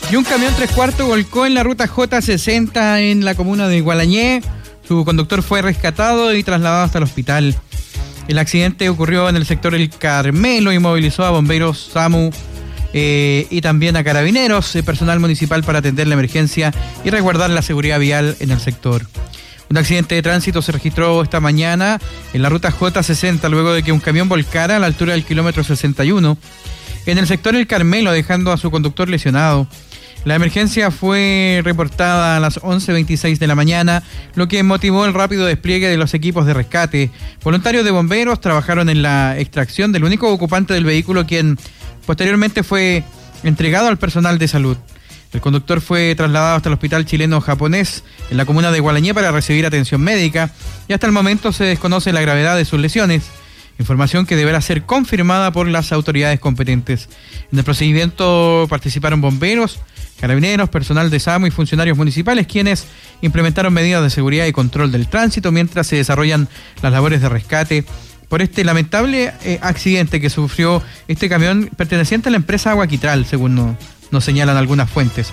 Y un camión 3/4 volcó en la ruta J60 en la comuna de Gualañé. Su conductor fue rescatado y trasladado hasta el hospital. El accidente ocurrió en el sector El Carmelo y movilizó a bomberos, SAMU y también a carabineros, personal municipal para atender la emergencia y resguardar la seguridad vial en el sector. Un accidente de tránsito se registró esta mañana en la ruta J60 luego de que un camión volcara a la altura del kilómetro 61 en el sector El Carmelo, dejando a su conductor lesionado. La emergencia fue reportada a las 11:26 de la mañana, lo que motivó el rápido despliegue de los equipos de rescate. Voluntarios de bomberos trabajaron en la extracción del único ocupante del vehículo, quien posteriormente fue entregado al personal de salud. El conductor fue trasladado hasta el hospital chileno-japonés en la comuna de Gualañé para recibir atención médica y hasta el momento se desconoce la gravedad de sus lesiones, información que deberá ser confirmada por las autoridades competentes. En el procedimiento participaron bomberos, carabineros, personal de SAMU y funcionarios municipales, quienes implementaron medidas de seguridad y control del tránsito mientras se desarrollan las labores de rescate por este lamentable accidente que sufrió este camión perteneciente a la empresa Aguaquitral, según nos señalan algunas fuentes.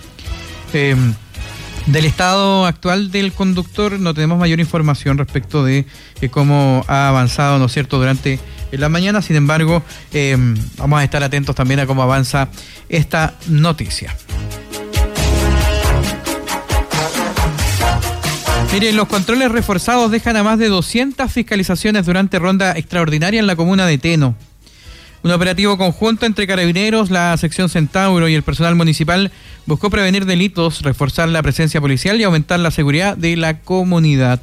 Del estado actual del conductor no tenemos mayor información respecto de cómo ha avanzado, ¿no es cierto?, durante la mañana. Sin embargo, vamos a estar atentos también a cómo avanza esta noticia. Miren, los controles reforzados dejan a más de 200 fiscalizaciones durante ronda extraordinaria en la comuna de Teno. Un operativo conjunto entre carabineros, la sección Centauro y el personal municipal buscó prevenir delitos, reforzar la presencia policial y aumentar la seguridad de la comunidad.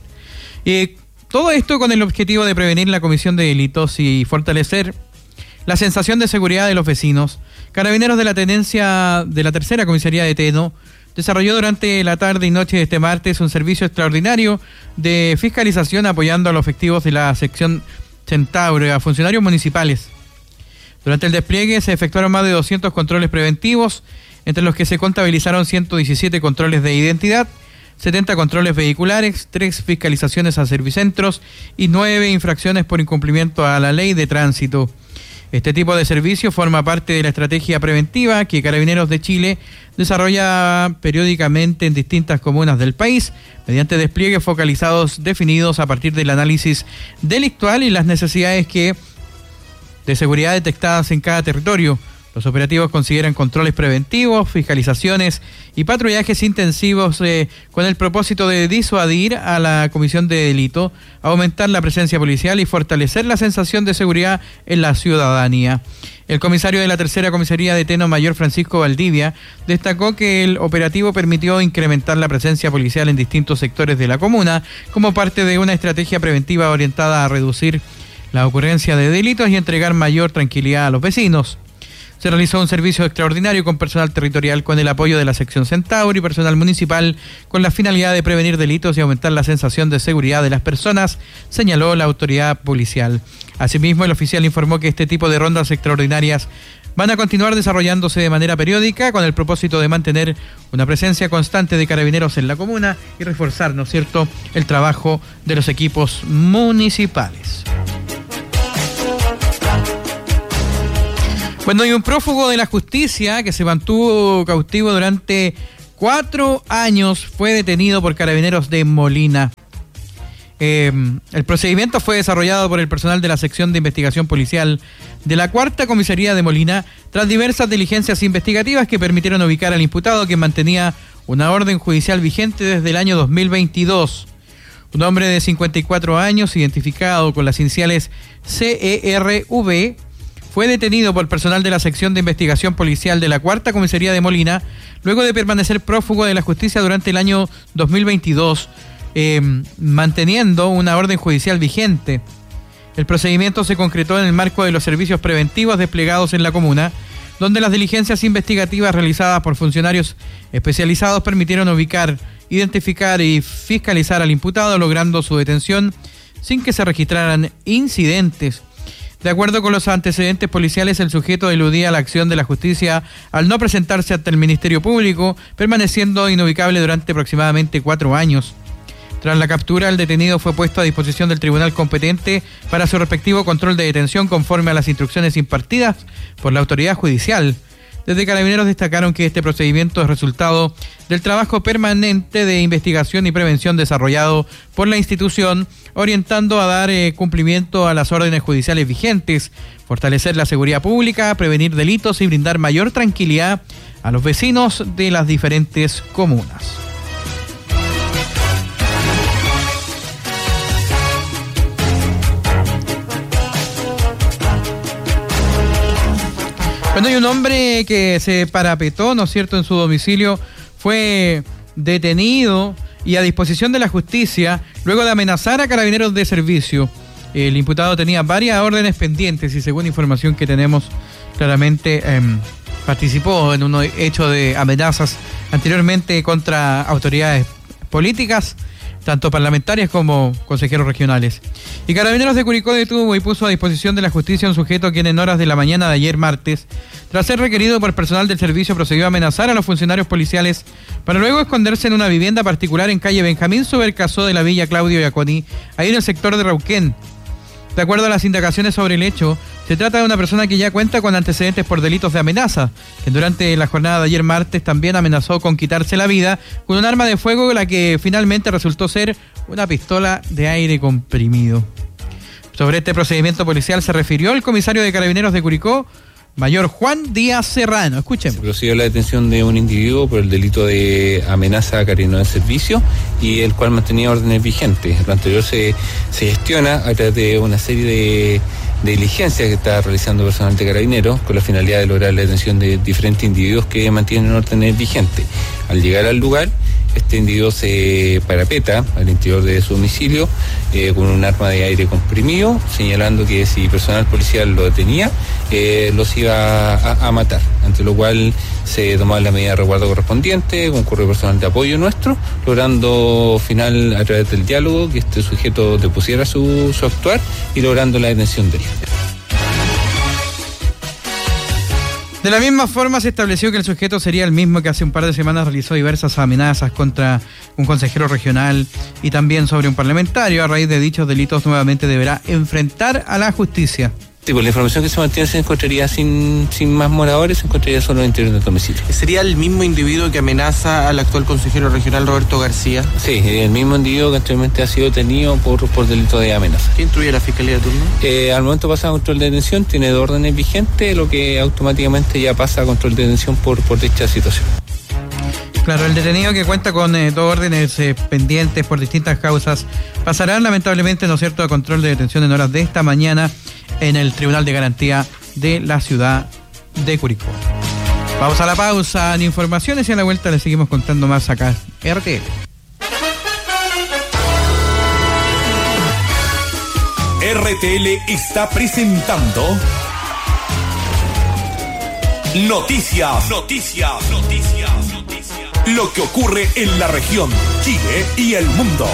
Todo esto con el objetivo de prevenir la comisión de delitos y fortalecer la sensación de seguridad de los vecinos. Carabineros de la tenencia de la tercera comisaría de Teno desarrolló durante la tarde y noche de este martes un servicio extraordinario de fiscalización apoyando a los efectivos de la sección Centauro y a funcionarios municipales. Durante el despliegue se efectuaron más de 200 controles preventivos, entre los que se contabilizaron 117 controles de identidad, 70 controles vehiculares, 3 fiscalizaciones a servicentros y 9 infracciones por incumplimiento a la ley de tránsito. Este tipo de servicio forma parte de la estrategia preventiva que Carabineros de Chile desarrolla periódicamente en distintas comunas del país, mediante despliegues focalizados definidos a partir del análisis delictual y las necesidades de seguridad detectadas en cada territorio. Los operativos consideran controles preventivos, fiscalizaciones y patrullajes intensivos con el propósito de disuadir a la comisión de delito, aumentar la presencia policial y fortalecer la sensación de seguridad en la ciudadanía. El comisario de la tercera comisaría de Teno, mayor Francisco Valdivia, destacó que el operativo permitió incrementar la presencia policial en distintos sectores de la comuna como parte de una estrategia preventiva orientada a reducir la ocurrencia de delitos y entregar mayor tranquilidad a los vecinos. Se realizó un servicio extraordinario con personal territorial con el apoyo de la sección Centauro y personal municipal con la finalidad de prevenir delitos y aumentar la sensación de seguridad de las personas, señaló la autoridad policial. Asimismo, el oficial informó que este tipo de rondas extraordinarias van a continuar desarrollándose de manera periódica con el propósito de mantener una presencia constante de carabineros en la comuna y reforzar, ¿no es cierto?, el trabajo de los equipos municipales. Bueno, y un prófugo de la justicia que se mantuvo cautivo durante 4 años fue detenido por Carabineros de Molina. El procedimiento fue desarrollado por el personal de la sección de investigación policial de la cuarta comisaría de Molina tras diversas diligencias investigativas que permitieron ubicar al imputado, que mantenía una orden judicial vigente desde el año 2022. Un hombre de 54 años, identificado con las iniciales CERV, fue detenido por personal de la sección de investigación policial de la cuarta comisaría de Molina luego de permanecer prófugo de la justicia durante el año 2022, manteniendo una orden judicial vigente. El procedimiento se concretó en el marco de los servicios preventivos desplegados en la comuna, donde las diligencias investigativas realizadas por funcionarios especializados permitieron ubicar, identificar y fiscalizar al imputado, logrando su detención sin que se registraran incidentes. De acuerdo con los antecedentes policiales, el sujeto eludía la acción de la justicia al no presentarse ante el Ministerio Público, permaneciendo inubicable durante aproximadamente 4 años. Tras la captura, el detenido fue puesto a disposición del tribunal competente para su respectivo control de detención conforme a las instrucciones impartidas por la autoridad judicial. Desde Carabineros destacaron que este procedimiento es resultado del trabajo permanente de investigación y prevención desarrollado por la institución, orientando a dar cumplimiento a las órdenes judiciales vigentes, fortalecer la seguridad pública, prevenir delitos y brindar mayor tranquilidad a los vecinos de las diferentes comunas. Bueno, hay un hombre que se parapetó, ¿no es cierto?, en su domicilio, fue detenido y a disposición de la justicia luego de amenazar a carabineros de servicio. El imputado tenía varias órdenes pendientes y, según información que tenemos, claramente participó en un hecho de amenazas anteriormente contra autoridades políticas, tanto parlamentarias como consejeros regionales. Y Carabineros de Curicó detuvo y puso a disposición de la justicia un sujeto quien en horas de la mañana de ayer martes, tras ser requerido por personal del servicio, procedió a amenazar a los funcionarios policiales para luego esconderse en una vivienda particular en calle Benjamín Subercasó de la Villa Claudio Iaconi, ahí en el sector de Rauquén. De acuerdo a las indagaciones sobre el hecho, se trata de una persona que ya cuenta con antecedentes por delitos de amenaza, que durante la jornada de ayer martes también amenazó con quitarse la vida con un arma de fuego, la que finalmente resultó ser una pistola de aire comprimido. Sobre este procedimiento policial se refirió el comisario de Carabineros de Curicó, mayor Juan Díaz Serrano. Escuchemos. Se procedió a la detención de un individuo por el delito de amenaza a carabinero de servicio y el cual mantenía órdenes vigentes. Lo anterior se gestiona a través de una serie de diligencias que está realizando personal de Carabineros con la finalidad de lograr la detención de diferentes individuos que mantienen órdenes vigentes. Al llegar al lugar, este individuo se parapeta al interior de su domicilio con un arma de aire comprimido, señalando que si personal policial lo detenía, los iba a matar, ante lo cual se tomaba la medida de resguardo correspondiente, concurrió personal de apoyo nuestro, logrando final a través del diálogo que este sujeto depusiera su actuar y logrando la detención de él. De la misma forma se estableció que el sujeto sería el mismo que hace un par de semanas realizó diversas amenazas contra un consejero regional y también sobre un parlamentario. A raíz de dichos delitos nuevamente deberá enfrentar a la justicia. Sí, pues la información que se mantiene se encontraría sin más moradores, se encontraría solo en el interior del domicilio. ¿Sería el mismo individuo que amenaza al actual consejero regional Roberto García? Sí, el mismo individuo que anteriormente ha sido detenido por delito de amenaza. ¿Qué instruye la Fiscalía de turno? Al momento pasa a control de detención, tiene 2 órdenes vigentes, lo que automáticamente ya pasa a control de detención por dicha situación. Claro, el detenido, que cuenta con 2 órdenes pendientes por distintas causas, pasará lamentablemente, ¿no es cierto?, a control de detención en horas de esta mañana en el Tribunal de Garantía de la ciudad de Curicó. Vamos a la pausa en informaciones y a la vuelta le seguimos contando más acá en RTL. RTL está presentando Noticias. Lo que ocurre en la región, Chile y el mundo.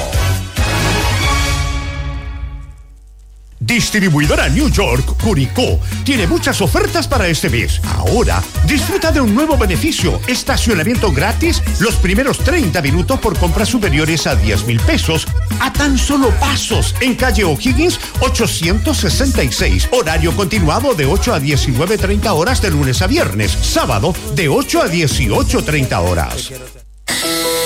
Distribuidora New York Curicó tiene muchas ofertas para este mes. Ahora, disfruta de un nuevo beneficio: estacionamiento gratis los primeros 30 minutos por compras superiores a 10,000 pesos a tan solo pasos en calle O'Higgins 866. Horario continuado de 8 a 19:30 horas de lunes a viernes. Sábado de 8 a 18:30 horas.